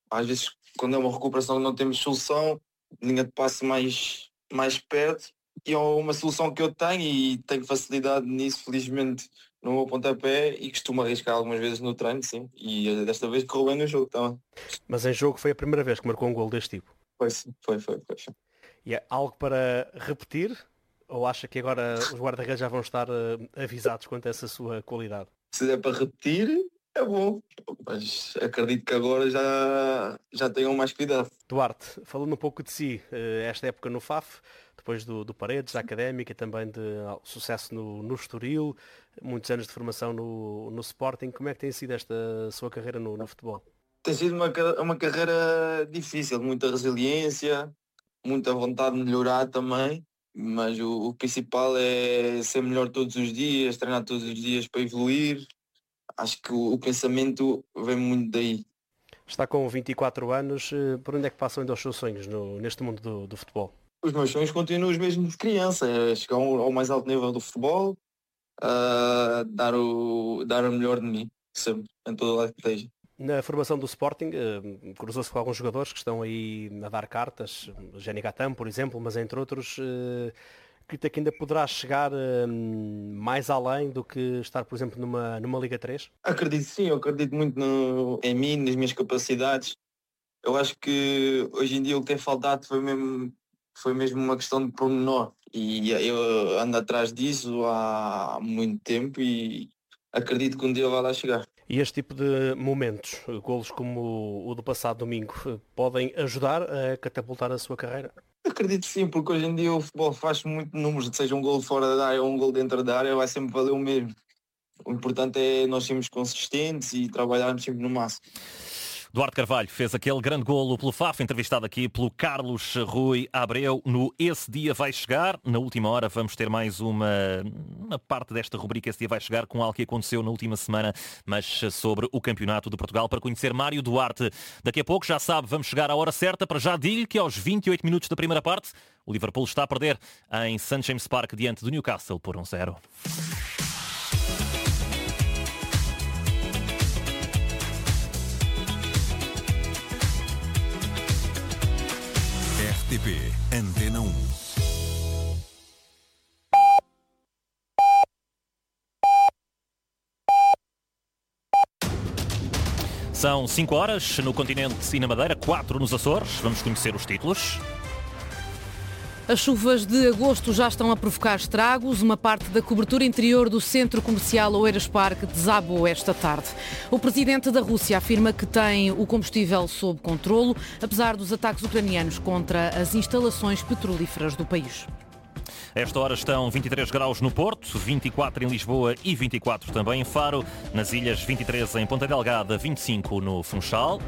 Às vezes, quando é uma recuperação não temos solução, linha de passe mais perto, e é uma solução que eu tenho e tenho facilidade nisso, felizmente, no meu pontapé, e costumo arriscar algumas vezes no treino, sim. E desta vez correu bem no jogo também. Mas em jogo foi a primeira vez que marcou um gol deste tipo. Foi, sim, foi. E é algo para repetir? Ou acha que agora os guarda-redes já vão estar avisados quanto a essa sua qualidade? Se é para repetir, é bom, mas acredito que agora já tenham mais cuidado. Duarte, falando um pouco de si, esta época no FAF, depois do Paredes, da Académica, também de sucesso no Estoril, muitos anos de formação no Sporting, como é que tem sido esta sua carreira no futebol? Tem sido uma carreira difícil, muita resiliência, muita vontade de melhorar também, mas o principal é ser melhor todos os dias, treinar todos os dias para evoluir. Acho que o pensamento vem muito daí. Está com 24 anos, por onde é que passam ainda os seus sonhos neste mundo do futebol? Os meus sonhos continuam os mesmos de criança, é chegar ao mais alto nível do futebol, dar o melhor de mim, sempre, em todo lado que esteja. Na formação do Sporting, cruzou-se com alguns jogadores que estão aí a dar cartas, Jenny Gatam, por exemplo, mas entre outros, acredita que ainda poderá chegar mais além do que estar, por exemplo, numa Liga 3? Acredito sim, eu acredito muito em mim, nas minhas capacidades. Eu acho que hoje em dia o que tem faltado foi mesmo uma questão de pormenor. E eu ando atrás disso há muito tempo e acredito que um dia vai lá chegar. E este tipo de momentos, golos como o do passado domingo, podem ajudar a catapultar a sua carreira? Acredito sim, porque hoje em dia o futebol faz muito números, seja um gol fora da área ou um gol dentro da área, vai sempre valer o mesmo. O importante é nós sermos consistentes e trabalharmos sempre no máximo. Duarte Carvalho fez aquele grande golo pelo FAF, entrevistado aqui pelo Carlos Rui Abreu no Esse Dia Vai Chegar. Na última hora vamos ter mais uma parte desta rubrica Esse Dia Vai Chegar com algo que aconteceu na última semana, mas sobre o Campeonato de Portugal, para conhecer Mário Duarte. Daqui a pouco, já sabe, vamos chegar à hora certa. Para já digo que aos 28 minutos da primeira parte, o Liverpool está a perder em St. James Park diante do Newcastle por 1-0. RTP Antena 1. São 5 horas no continente e na Madeira, 4 nos Açores. Vamos conhecer os títulos. As chuvas de agosto já estão a provocar estragos. Uma parte da cobertura interior do centro comercial Oeiras Parque desabou esta tarde. O presidente da Rússia afirma que tem o combustível sob controlo, apesar dos ataques ucranianos contra as instalações petrolíferas do país. A esta hora estão 23 graus no Porto, 24 em Lisboa e 24 também em Faro. Nas ilhas, 23 em Ponta Delgada, 25 no Funchal.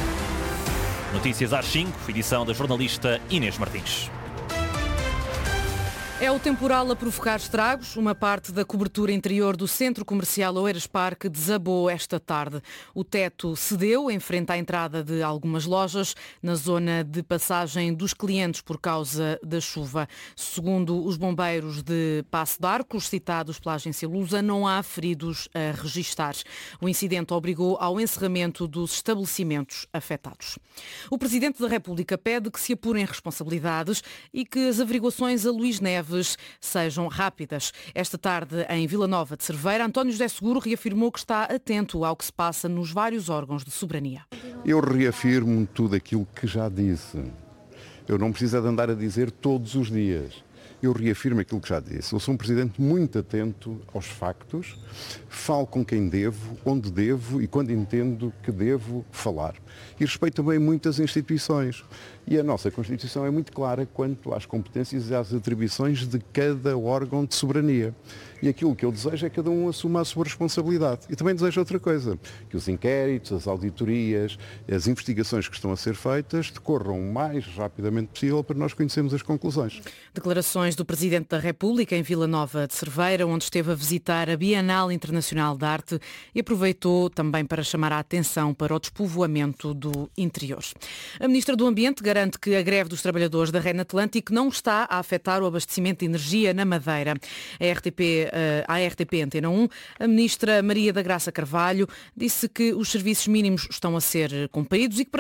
Notícias às 5, edição da jornalista Inês Martins. É o temporal a provocar estragos. Uma parte da cobertura interior do centro comercial Oeiras Parque desabou esta tarde. O teto cedeu em frente à entrada de algumas lojas na zona de passagem dos clientes por causa da chuva. Segundo os bombeiros de Passo de Arcos, citados pela agência Lusa, não há feridos a registar. O incidente obrigou ao encerramento dos estabelecimentos afetados. O Presidente da República pede que se apurem responsabilidades e que as averiguações a Luís Neves sejam rápidas. Esta tarde, em Vila Nova de Cerveira, António José Seguro reafirmou que está atento ao que se passa nos vários órgãos de soberania. Eu reafirmo tudo aquilo que já disse. Eu não preciso de andar a dizer todos os dias. Eu reafirmo aquilo que já disse. Eu sou um presidente muito atento aos factos, falo com quem devo, onde devo e quando entendo que devo falar. E respeito também muitas instituições. E a nossa Constituição é muito clara quanto às competências e às atribuições de cada órgão de soberania. E aquilo que eu desejo é que cada um assuma a sua responsabilidade. E também desejo outra coisa, que os inquéritos, as auditorias, as investigações que estão a ser feitas decorram o mais rapidamente possível para nós conhecermos as conclusões. Declarações do Presidente da República em Vila Nova de Cerveira, onde esteve a visitar a Bienal Internacional de Arte e aproveitou também para chamar a atenção para o despovoamento do interior. A Ministra do Ambiente garante que a greve dos trabalhadores da Rede Atlântico não está a afetar o abastecimento de energia na Madeira. À RTP Antena 1, a Ministra Maria da Graça Carvalho disse que os serviços mínimos estão a ser cumpridos e que